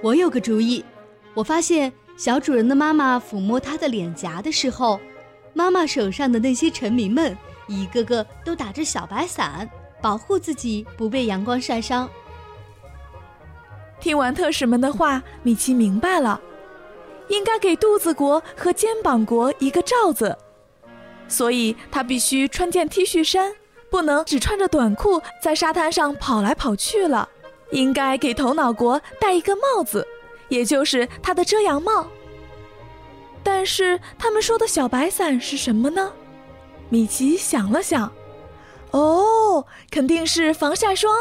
我有个主意。我发现小主人的妈妈抚摸她的脸颊的时候，妈妈手上的那些臣民们一个个都打着小白伞，保护自己不被阳光晒伤。 听完特使们的话，米奇明白了，应该给肚子国和肩膀国一个罩子，所以他必须穿件 T 恤衫，不能只穿着短裤在沙滩上跑来跑去了。应该给头脑国戴一个帽子，也就是他的遮阳帽。但是他们说的小白伞是什么呢？米奇想了想，肯定是防晒霜。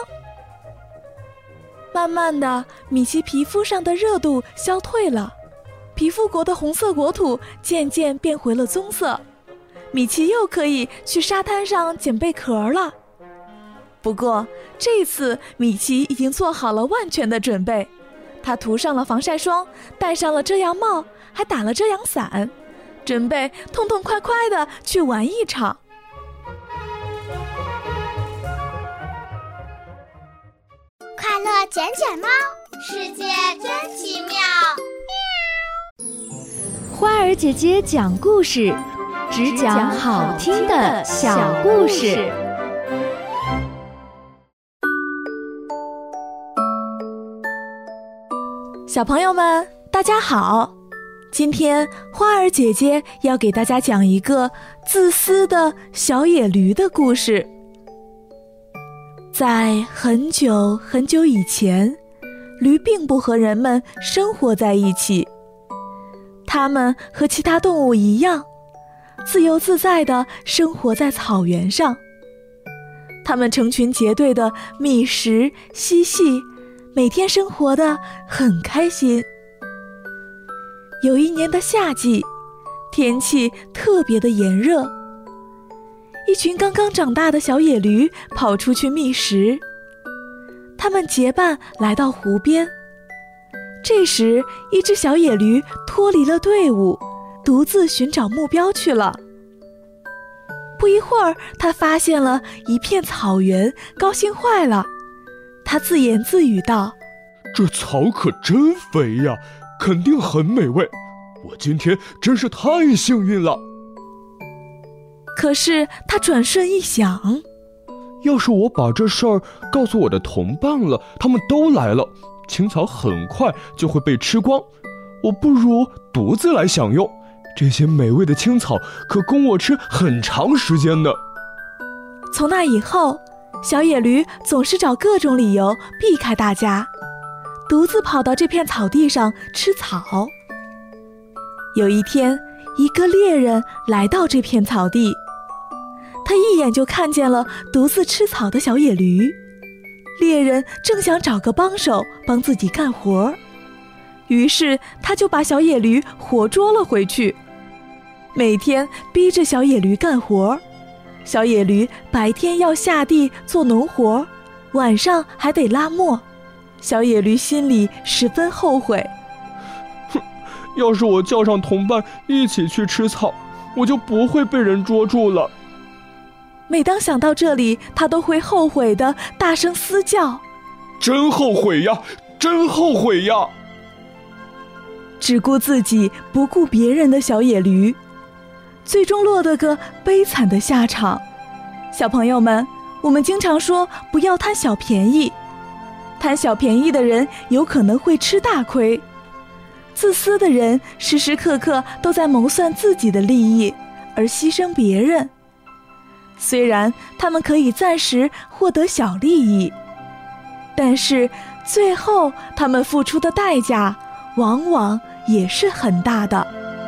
慢慢的，米奇皮肤上的热度消退了，皮肤国的红色国土渐渐变回了棕色，米奇又可以去沙滩上捡贝壳了。不过这次米奇已经做好了万全的准备，他涂上了防晒霜，戴上了遮阳帽，还打了遮阳伞，准备痛痛快快地去玩一场。 快乐捡捡猫，世界真奇妙。 花儿姐姐讲故事，只讲好听的小故事。 小朋友们，大家好！今天花儿姐姐要给大家讲一个自私的小野驴的故事。在很久很久以前，驴并不和人们生活在一起。它们和其他动物一样，自由自在地生活在草原上。它们成群结队地觅食嬉戏，每天生活得很开心。有一年的夏季，天气特别的炎热，一群刚刚长大的小野驴跑出去觅食。它们结伴来到湖边，这时一只小野驴脱离了队伍，独自寻找目标去了。不一会儿，它发现了一片草原，高兴坏了。它自言自语道： 这草可真肥呀，肯定很美味，我今天真是太幸运了。 可是他转瞬一想， 要是我把这事儿告诉我的同伴了，他们都来了，青草很快就会被吃光，我不如独自来享用，这些美味的青草可供我吃很长时间呢。 从那以后，小野驴总是找各种理由避开大家，独自跑到这片草地上吃草。有一天，一个猎人来到这片草地，他一眼就看见了独自吃草的小野驴。猎人正想找个帮手帮自己干活，于是他就把小野驴活捉了回去，每天逼着小野驴干活。小野驴白天要下地做农活，晚上还得拉磨。小野驴心里十分后悔， 要是我叫上同伴一起去吃草，我就不会被人捉住了。 每当想到这里，他都会后悔地大声嘶叫： 真后悔呀，真后悔呀！ 只顾自己不顾别人的小野驴，最终落得个悲惨的下场。小朋友们，我们经常说不要贪小便宜，贪小便宜的人有可能会吃大亏。自私的人时时刻刻都在谋算自己的利益，而牺牲别人。虽然他们可以暂时获得小利益，但是最后他们付出的代价往往也是很大的。